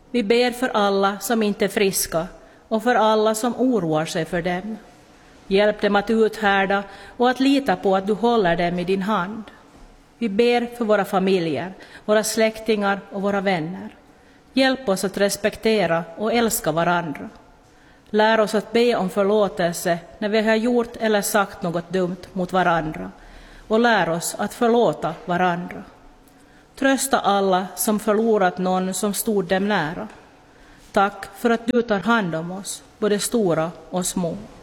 Vi ber för alla som inte är friska och för alla som oroar sig för dem. Hjälp dem att uthärda och att lita på att du håller dem i din hand. Vi ber för våra familjer, våra släktingar och våra vänner. Hjälp oss att respektera och älska varandra. Lär oss att be om förlåtelse när vi har gjort eller sagt något dumt mot varandra. Och lär oss att förlåta varandra. Trösta alla som förlorat någon som stod dem nära. Tack för att du tar hand om oss, både stora och små.